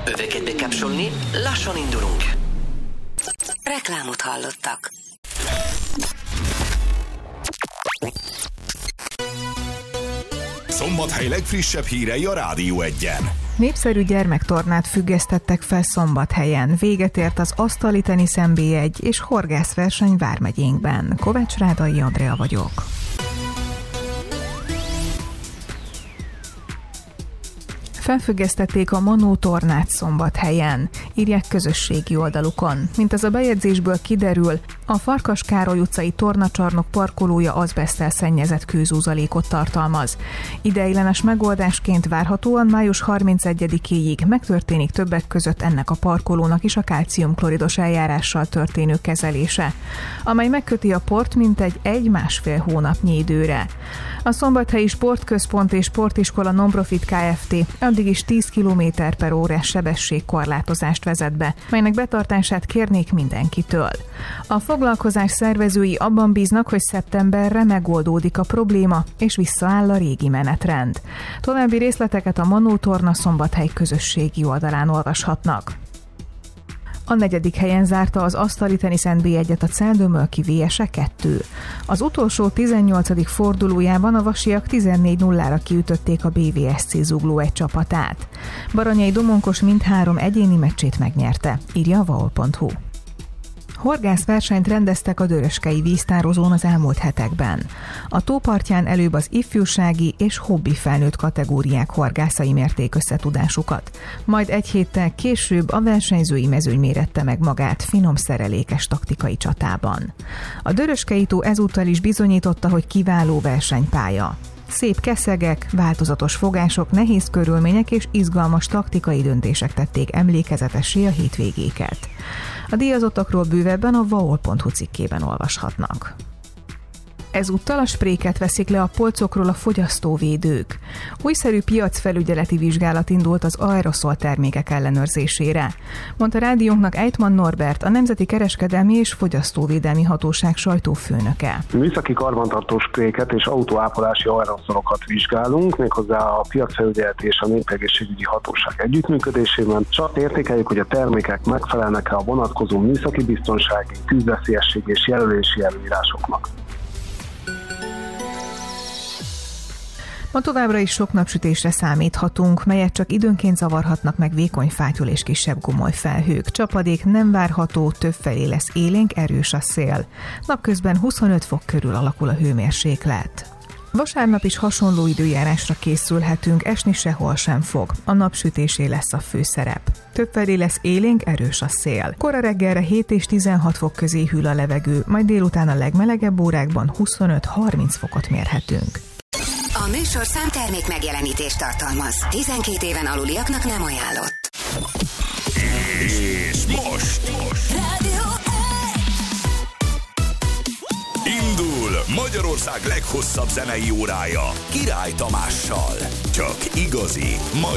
Öveket bekapcsolni, lassan indulunk. Reklámot hallottak. Szombathely legfrissebb hírei a Rádió Egyen. Népszerű gyermektornát függesztettek fel Szombathelyen. Véget ért az asztali tenisz NB1 és horgászverseny Vármegyénkben. Kovács Rádai Andrea vagyok. Felfüggesztették a Manó tornát Szombathelyen, írják közösségi oldalukon. Mint ez a bejegyzésből kiderül, a Farkas Károly utcai tornacsarnok parkolója azbeszttel szennyezett kőzúzalékot tartalmaz. Ideiglenes megoldásként várhatóan május 31-éig megtörténik többek között ennek a parkolónak is a kálciumkloridos eljárással történő kezelése, amely megköti a port mintegy 1-1,5 hónapnyi időre. A Szombathelyi Sportközpont és Sportiskola Non-Profit Kft. Addig is 10 km/órás sebességkorlátozást vezet be, melynek betartását kérnék mindenkitől. A foglalkozás szervezői abban bíznak, hogy szeptemberre megoldódik a probléma, és visszaáll a régi menetrend. További részleteket a Manó torna Szombathely közösségi oldalán olvashatnak. A 4. helyen zárta az asztali tenisz NB1-et a Celldömölki VSE 2. Az utolsó 18. fordulójában a vasiak 14-0-ra kiütötték a BVSC Zugló egy csapatát. Baranyai Domonkos mindhárom egyéni meccsét megnyerte, írja a vaol.hu. Horgászversenyt rendeztek a Döröskei víztározón az elmúlt hetekben. A tópartján előbb az ifjúsági és hobbi felnőtt kategóriák horgászai mérték összetudásukat, majd egy héttel később a versenyzői mezőny mérette meg magát finom szerelékes taktikai csatában. A Döröskei tó ezúttal is bizonyította, hogy kiváló versenypálya. Szép keszegek, változatos fogások, nehéz körülmények és izgalmas taktikai döntések tették emlékezetessé a hétvégéket. A díjazottakról bővebben a vaol.hu cikkében olvashatnak. Ezúttal a spréket veszik le a polcokról a fogyasztóvédők. Újszerű piacfelügyeleti vizsgálat indult az aeroszol termékek ellenőrzésére, mondta rádiónknak Ejtman Norbert, a Nemzeti Kereskedelmi és Fogyasztóvédelmi Hatóság sajtófőnöke. Műszaki karbantartó spréket és autóápolási aeroszolokat vizsgálunk, méghozzá a piacfelügyeleti és a népegészségügyi hatóság együttműködésében. Csak értékeljük, hogy a termékek megfelelnek-e a vonatkozó műszaki biztonsági, tűzveszélyesség és jelölési előírásoknak. Ma továbbra is sok napsütésre számíthatunk, melyet csak időnként zavarhatnak meg vékony fátyol és kisebb gomoly felhők. Csapadék nem várható, többfelé lesz élénk, erős a szél. Napközben 25 fok körül alakul a hőmérséklet. Vasárnap is hasonló időjárásra készülhetünk, esni sehol sem fog. A napsütésé lesz a főszerep. Többfelé lesz élénk, erős a szél. Kora reggelre 7 és 16 fok közé hűl a levegő, majd délután a legmelegebb órákban 25-30 fokot mérhetünk. A műsorszám termék megjelenítést tartalmaz. 12 éven aluliaknak nem ajánlott. És most Rádió indul Magyarország leghosszabb zenei órája Király Tamással. Csak igazi